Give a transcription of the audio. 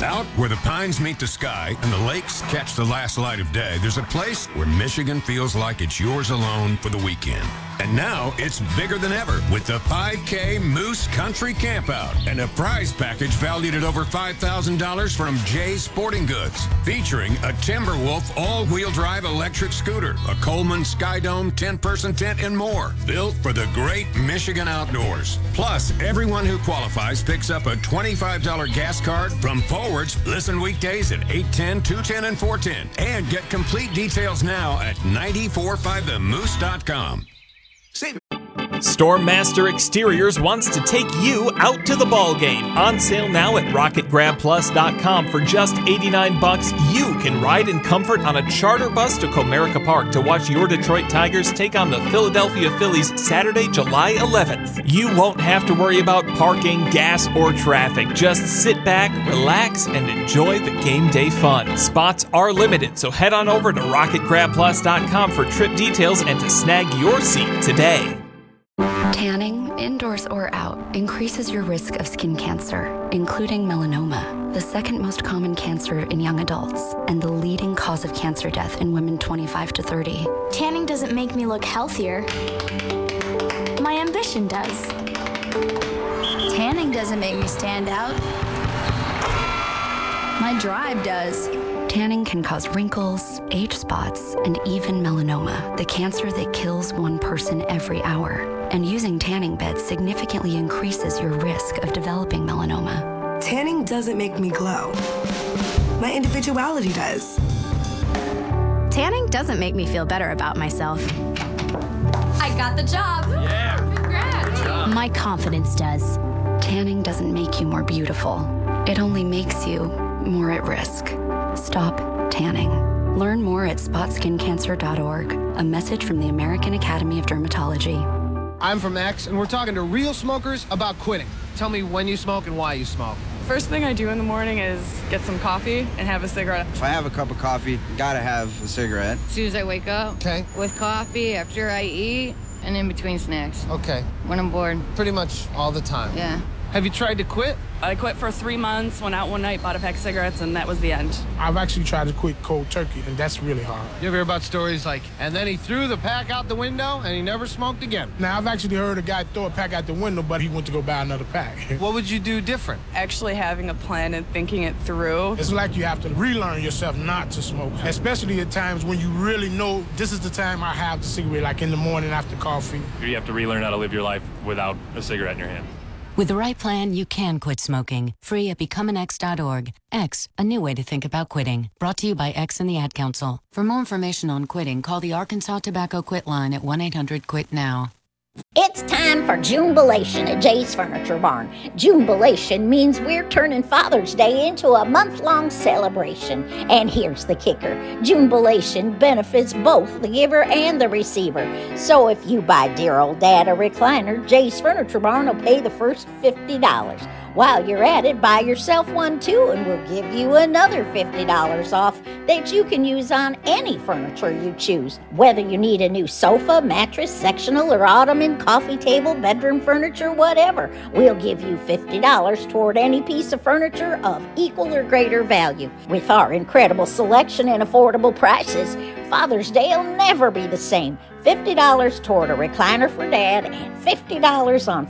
Out where the pines meet the sky and the lakes catch the last light of day, there's a place where Michigan feels like it's yours alone for the weekend. And now it's bigger than ever with the 5K Moose Country Campout and a prize package valued at over $5,000 from Jay's Sporting Goods, featuring a Timberwolf all-wheel drive electric scooter, a Coleman Skydome 10-person tent, and more, built for the great Michigan outdoors. Plus, everyone who qualifies picks up a $25 gas card from Forwards. Listen weekdays at 8:10, 2:10, and 4:10. And get complete details now at 945themoose.com. Stormmaster Exteriors wants to take you out to the ball game. On sale now at RocketGrabPlus.com for just $89. You can ride in comfort on a charter bus to Comerica Park to watch your Detroit Tigers take on the Philadelphia Phillies Saturday, July 11th. You won't have to worry about parking, gas, or traffic. Just sit back, relax, and enjoy the game day fun. Spots are limited, so head on over to RocketGrabPlus.com for trip details and to snag your seat today. Tanning, indoors or out, increases your risk of skin cancer, including melanoma, the second most common cancer in young adults, and the leading cause of cancer death in women 25 to 30. Tanning doesn't make me look healthier. My ambition does. Tanning doesn't make me stand out. My drive does. Tanning can cause wrinkles, age spots, and even melanoma, the cancer that kills one person every hour. And using tanning beds significantly increases your risk of developing melanoma. Tanning doesn't make me glow. My individuality does. Tanning doesn't make me feel better about myself. I got the job. Yeah. Congrats. My confidence does. Tanning doesn't make you more beautiful. It only makes you more at risk. Stop tanning. Learn more at spotskincancer.org. A message from the American Academy of Dermatology. I'm from X, and we're talking to real smokers about quitting. Tell me when you smoke and why you smoke. First thing I do in the morning is get some coffee and have a cigarette. If I have a cup of coffee, gotta have a cigarette. As soon as I wake up. Okay. With coffee, after I eat, and in between snacks. Okay. When I'm bored. Pretty much all the time. Yeah. Have you tried to quit? I quit for 3 months, went out one night, bought a pack of cigarettes, and that was the end. I've actually tried to quit cold turkey, and that's really hard. You ever hear about stories like, and then he threw the pack out the window and he never smoked again? Now, I've actually heard a guy throw a pack out the window, but he went to go buy another pack. What would you do different? Actually having a plan and thinking it through. It's like you have to relearn yourself not to smoke, especially at times when you really know this is the time I have the cigarette, like in the morning after coffee. You have to relearn how to live your life without a cigarette in your hand. With the right plan, you can quit smoking. Free at becomeanx.org. X, a new way to think about quitting. Brought to you by X and the Ad Council. For more information on quitting, call the Arkansas Tobacco Quit line at 1-800-QUIT-NOW. It's time for Junebilation at Jay's Furniture Barn. Junebilation means we're turning Father's Day into a month-long celebration. And here's the kicker. Junebilation benefits both the giver and the receiver. So if you buy dear old dad a recliner, Jay's Furniture Barn will pay the first $50. While you're at it, buy yourself one too, and we'll give you another $50 off that you can use on any furniture you choose. Whether you need a new sofa, mattress, sectional, or ottoman, coffee table, bedroom furniture, whatever, we'll give you $50 toward any piece of furniture of equal or greater value. With our incredible selection and affordable prices, Father's Day will never be the same. $50 toward a recliner for Dad and $50 on